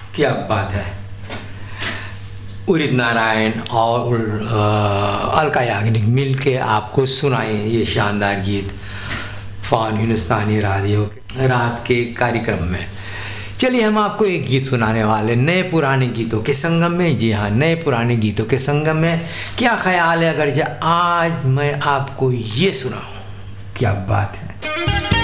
क्या बात है। उदित नारायण और अलका याग्निक मिल के आपको सुनाए ये शानदार गीत फॉन हिंदुस्तानी रेडियो रात के कार्यक्रम में। चलिए हम आपको एक गीत सुनाने वाले नए पुराने गीतों के संगम में। जी हाँ, नए पुराने गीतों के संगम में। क्या ख्याल है अगर आज मैं आपको ये सुनाऊं? क्या बात है।